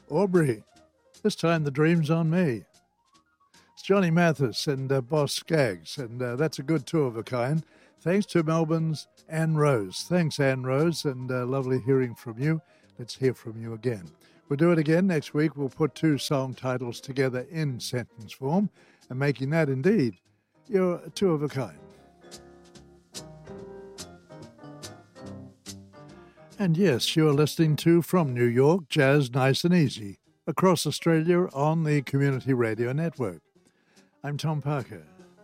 Aubrey, this time the dream's on me. It's Johnny Mathis and Boss Skaggs, and that's a good two of a kind. Thanks to Melbourne's Anne Rose. Thanks, Anne Rose, and lovely hearing from you. Let's hear from you again. We'll do it again next week. We'll put two song titles together in sentence form, and making that indeed your two of a kind. And yes, you're listening to From New York, Jazz Nice and Easy, across Australia on the Community Radio Network. I'm Tom Parker.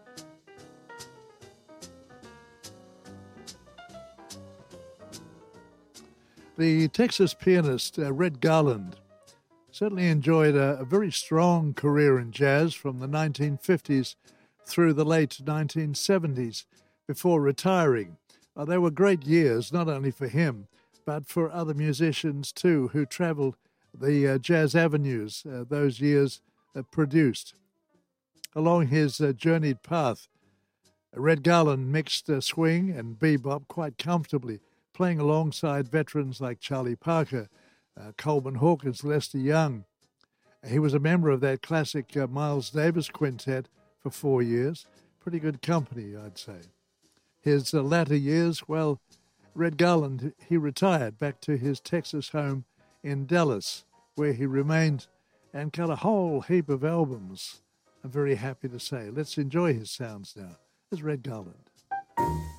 The Texas pianist Red Garland certainly enjoyed a very strong career in jazz from the 1950s through the late 1970s before retiring. They were great years, not only for him, but for other musicians too, who travelled the jazz avenues those years produced. Along his journeyed path, Red Garland mixed swing and bebop quite comfortably, playing alongside veterans like Charlie Parker, Coleman Hawkins, Lester Young. He was a member of that classic Miles Davis quintet for 4 years. Pretty good company, I'd say. His latter years, well, Red Garland, he retired back to his Texas home in Dallas, where he remained and cut a whole heap of albums, I'm very happy to say. Let's enjoy his sounds now. Here's Red Garland.